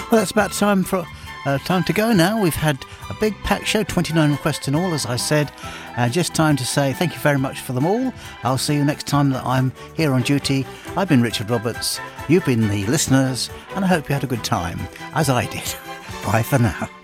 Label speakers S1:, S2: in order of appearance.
S1: Well, that's about time to go now. We've had a big packed show, 29 requests in all, as I said. Just time to say thank you very much for them all. I'll see you next time that I'm here on duty. I've been Richard Roberts. You've been the listeners, and I hope you had a good time, as I did. Bye for now.